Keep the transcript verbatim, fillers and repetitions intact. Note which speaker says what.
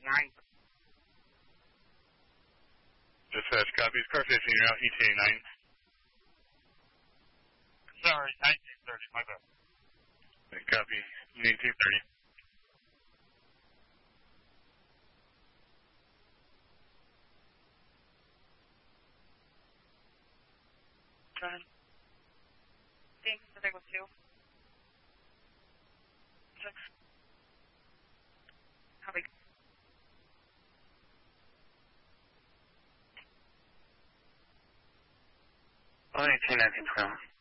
Speaker 1: nine.
Speaker 2: Dispatch copies. Car fifteen, you're out E T A nine.
Speaker 1: Sorry, nineteen thirty, my bad.
Speaker 2: Copy. nineteen thirty.
Speaker 1: John. Thanks, I think it was two. Six. Copy.
Speaker 3: one eighteen, nineteen twelve.